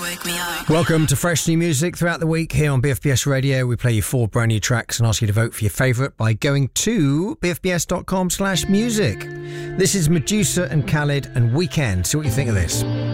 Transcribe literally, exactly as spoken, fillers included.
wake me up. Welcome to Fresh New Music. Throughout the week here on B F B S Radio, we play you four brand new tracks and ask you to vote for your favourite by going to bfbs.com slash music. This is Medusa and Khalid and Weekend. See what you think of this.